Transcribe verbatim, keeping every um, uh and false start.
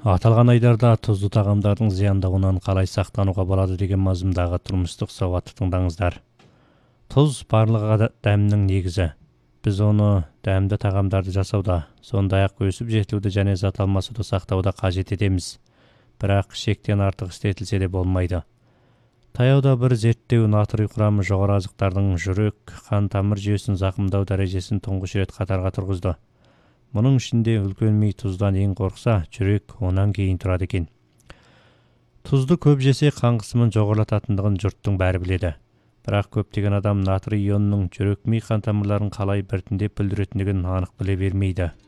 Аталған айдарда тұзды тағамдардың зияндауынан қалай сақтануға болады деген мазмұндағы тұрмыстық сауатты тыңдаңыздар. Тұз барлық дәмнің негізі. Біз оны дәмді тағамдарды жасауда, сондай-ақ өсіп жетілуді және зат алмасуды сақтауда қажет етеміз. Бірақ шектен артық істетілсе де болмайды. Таяуда бір зерттеу натрий құрамы жоғары азықтардың жүрек, қан тамыр жүйесін зақымдау дәрежесін тұңғыш рет қатарға тұрғызды. Мұның ішінде үлкен ми тұздан ең қорықса, жүрек онан кейін тұрады екен. Тұзды көп жесе қан қысымын жоғарылататындығын жұрттың бәрі біледі. Бірақ көптеген адам натрий ионының жүрек ми қан тамырларын қалай біртіндеп бүлдіретіндігін анық біле бермейді.